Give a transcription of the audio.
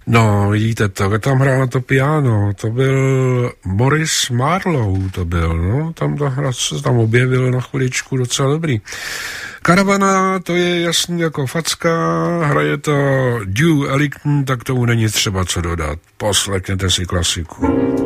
No, vidíte to, kdo tam hrál na to piano, to byl Morris Marlowe, to byl, no, tam se tam objevil na chviličku docela dobrý. Karavana, to je jasný jako facka, hraje to Duke Ellington, tak tomu není třeba co dodat. Poslechněte si klasiku.